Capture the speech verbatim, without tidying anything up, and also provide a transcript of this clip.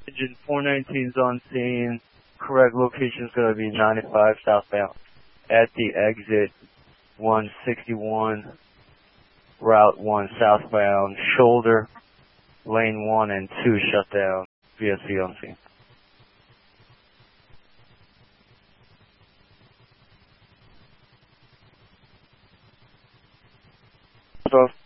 Engine four nineteen is on scene. Correct location is going to be ninety-five southbound at the exit one sixty-one, route one southbound, shoulder, lane one and two shut down, V S C on scene. So